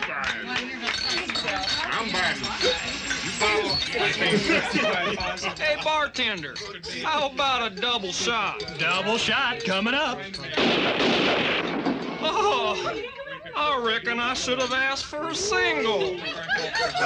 I'm buying. You follow? Hey, bartender, how about a double shot? Double shot coming up. Oh, I reckon I should have asked for a single.